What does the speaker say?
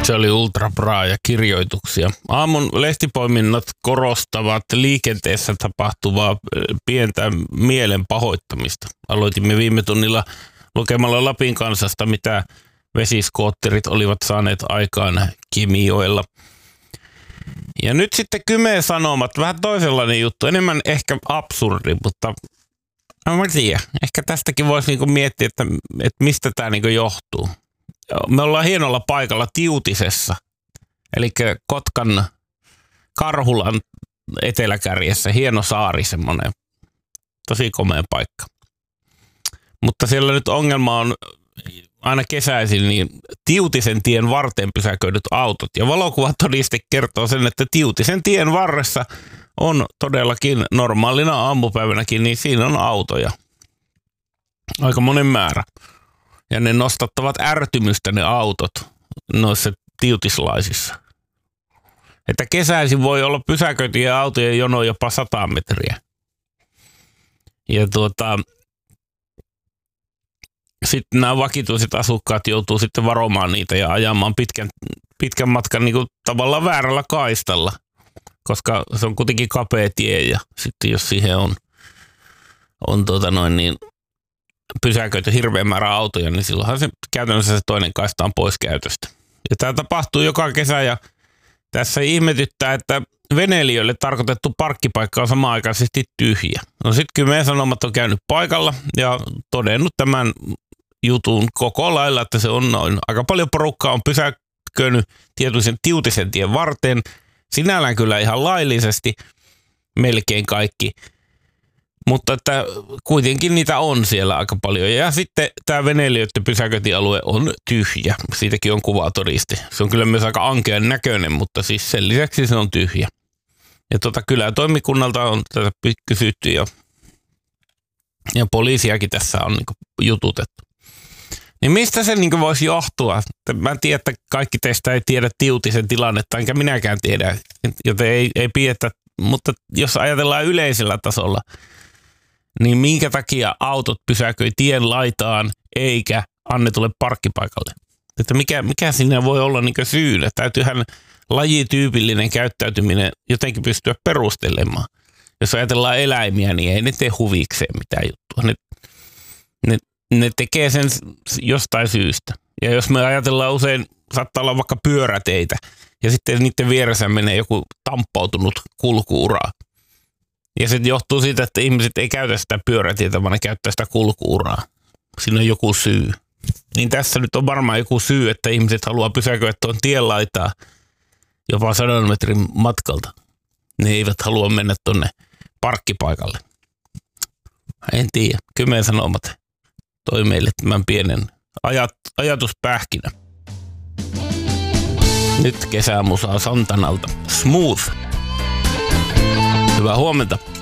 Se oli ultrabraa ja kirjoituksia. Aamun lehtipoiminnat korostavat liikenteessä tapahtuvaa pientä mielen pahoittamista. Aloitimme viime tunnilla lukemalla Lapin Kansasta, mitä vesiskootterit olivat saaneet aikaan Kemijoella. Ja nyt sitten Kymen Sanomat, vähän toisenlainen juttu, enemmän ehkä absurdi, mutta en tiedä. Ehkä tästäkin voisi niinku miettiä, että mistä tämä niinku johtuu. Me ollaan hienolla paikalla Tiutisessa, eli Kotkan Karhulan eteläkärjessä, hieno saari semmoinen, tosi komea paikka. Mutta siellä nyt ongelma on aina kesäisin niin Tiutisen tien varteen pysäköidyt autot. Ja valokuvatodiste kertoo sen, että Tiutisen tien varressa on todellakin normaalina aamupäivänäkin, niin siinä on autoja. Aika monen määrä. Ja ne nostattavat ärtymystä ne autot noissa tiutislaisissa. Että kesäisin voi olla pysäköityjä autojen jono jopa 100 metriä. Ja sitten nämä vakituiset asukkaat joutuu sitten varomaan niitä ja ajamaan pitkän matkan niin kuin tavallaan väärällä kaistalla, koska se on kuitenkin kapea tie ja sitten jos siihen on pysäköity hirveän määrä autoja, niin silloinhan se käytännössä se toinen kaista on pois käytöstä. Ja tämä tapahtuu joka kesä ja tässä ihmetyttää, että veneilijöille tarkoitettu parkkipaikka on samanaikaisesti tyhjä. No sitten Kymen Sanomat on käynyt paikalla ja todennut tämän jutun koko lailla, että se on noin. Aika paljon porukkaa on pysäköinyt Tiutisen tien varteen. Sinällään kyllä ihan laillisesti melkein kaikki. Mutta että kuitenkin niitä on siellä aika paljon. Ja sitten tämä veneilijöiden pysäköintialue on tyhjä. Siitäkin on kuvatodiste. Se on kyllä myös aika ankean näköinen, mutta siis sen lisäksi se on tyhjä. Ja kylätoimikunnalta on tätä kysytty ja poliisiakin tässä on niinku jututettu. Niin mistä se niinku voisi johtua? Mä en tiedä, että kaikki teistä ei tiedä Tiutisen tilannetta, enkä minäkään tiedä, joten ei pidetä. Mutta jos ajatellaan yleisellä tasolla, niin minkä takia autot pysäköi tien laitaan eikä annetulle parkkipaikalle? Että mikä siinä voi olla niinku syynä? Täytyyhän lajityypillinen käyttäytyminen jotenkin pystyä perustelemaan. Jos ajatellaan eläimiä, niin ei ne tee huvikseen mitään juttua. Ne tekee sen jostain syystä. Ja jos me ajatellaan usein, saattaa olla vaikka pyöräteitä, ja sitten niiden vieressä menee joku tamppautunut kulku-ura. Ja se johtuu siitä, että ihmiset ei käytä sitä pyörätietä, vaan ne käyttää sitä kulku-uraa. Siinä on joku syy. Niin tässä nyt on varmaan joku syy, että ihmiset haluaa pysäköidä tuon tien laitaa jopa 100 metrin matkalta. Ne eivät halua mennä tuonne parkkipaikalle. En tiedä. Kymen Sanomat toi meille tämän pienen ajatuspähkinä. Nyt kesämusaa Santanalta. Smooth. Hyvää huomenta.